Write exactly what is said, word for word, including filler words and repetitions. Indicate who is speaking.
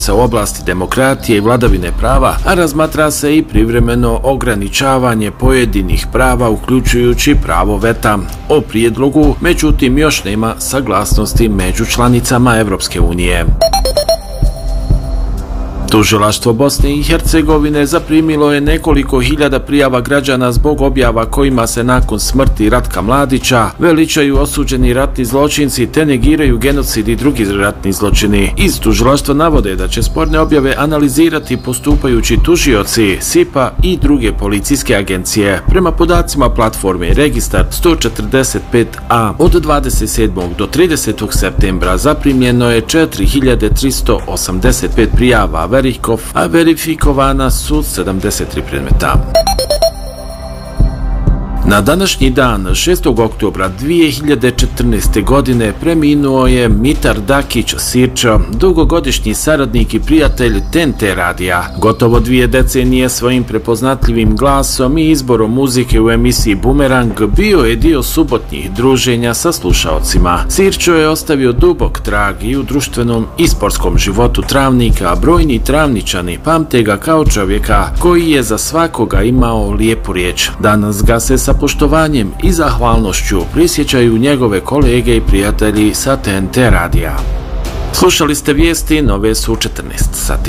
Speaker 1: u oblasti demokratije i vladavine prava, a razmatra se i privremeno ograničavanje pojedinih prava, uključujući pravo veta. O prijedlogu, međutim, još nema saglasnosti među članicama Evropske unije. Tužilaštvo Bosne i Hercegovine zaprimilo je nekoliko hiljada prijava građana zbog objava kojima se nakon smrti Ratka Mladića veličaju osuđeni ratni zločinci te negiraju genocid i drugi ratni zločini. Iz tužilaštva navode da će sporne objave analizirati postupajući tužioci, S I P A i druge policijske agencije. Prema podacima platforme Registar sto četrdeset pet A od dvadeset sedmog do tridesetog septembra zaprimljeno je četiri hiljade tristo osamdeset pet prijava, a verifikovana su sedamdeset tri predmeta. Na današnji dan, šestog oktobra dvije hiljade četrnaeste. godine, preminuo je Mitar Dakić Sirčo, dugogodišnji saradnik i prijatelj T N T radija. Gotovo dvije decenije svojim prepoznatljivim glasom i izborom muzike u emisiji Bumerang bio je dio subotnjih druženja sa slušaocima. Sirčo je ostavio dubok trag i u društvenom i sportskom životu Travnika, a brojni Travničani pamte ga kao čovjeka koji je za svakoga imao lijepu riječ. Danas ga se sa poštovanjem i zahvalnošću prisjećaju njegove kolege i prijatelji sa T N T radija. Slušali ste vijesti, nove su četrnaest sati.